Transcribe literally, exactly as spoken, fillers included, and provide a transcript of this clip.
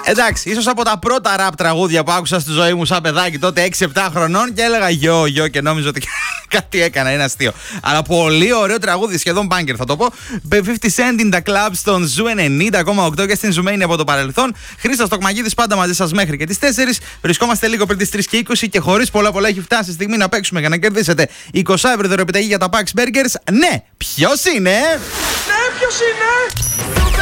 Εντάξει, ίσως από τα πρώτα ραπ τραγούδια που άκουσα στη ζωή μου σαν παιδάκι τότε έξι επτά χρονών και έλεγα γιο, γιο και νόμιζα ότι κάτι έκανα, είναι αστείο. Αλλά πολύ ωραίο τραγούδι, σχεδόν μπάγκερ θα το πω. πενήντα Cent in the Club στον Ζου ενενήντα κόμμα οκτώ και στην Ζουμένη από το παρελθόν. Χρήστος Τοκμαγίδης πάντα μαζί σας μέχρι και τις τέσσερις. Βρισκόμαστε λίγο πριν τις τρεις και είκοσι και χωρίς πολλά πολλά έχει φτάσει η στιγμή να παίξουμε για να κερδίσετε είκοσι ευρώ δωρεοπιταγή για τα Pax Burgers. Ναι, ποιος είναι? Ναι, ποιος είναι?